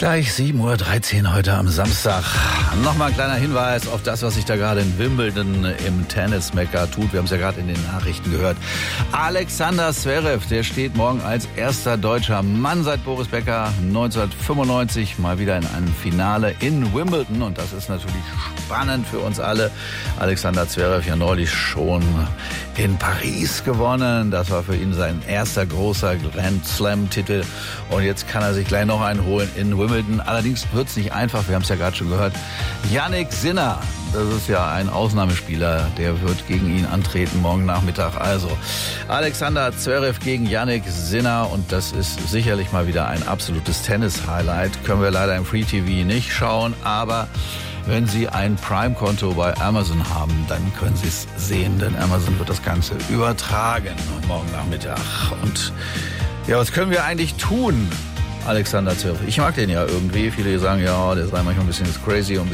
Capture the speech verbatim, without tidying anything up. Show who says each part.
Speaker 1: Gleich sieben Uhr dreizehn heute am Samstag. Nochmal ein kleiner Hinweis auf das, was sich da gerade in Wimbledon im Tennis-Mekka tut. Wir haben es ja gerade in den Nachrichten gehört. Alexander Zverev, der steht morgen als erster deutscher Mann seit Boris Becker neunzehnhundertfünfundneunzig mal wieder in einem Finale in Wimbledon. Und das ist natürlich spannend für uns alle. Alexander Zverev ja neulich schon in Paris gewonnen. Das war für ihn sein erster großer Grand Slam-Titel. Und jetzt kann er sich gleich noch einen holen in Wimbledon. Allerdings wird es nicht einfach, wir haben es ja gerade schon gehört. Jannik Sinner, das ist ja ein Ausnahmespieler, der wird gegen ihn antreten morgen Nachmittag. Also Alexander Zverev gegen Jannik Sinner und das ist sicherlich mal wieder ein absolutes Tennis-Highlight. Können wir leider im Free T V nicht schauen, aber wenn Sie ein Prime-Konto bei Amazon haben, dann können Sie es sehen, denn Amazon wird das Ganze übertragen morgen Nachmittag. Und ja, was können wir eigentlich tun? Alexander Zverev. Ich mag den ja irgendwie. Viele sagen, ja, der sei manchmal ein bisschen crazy und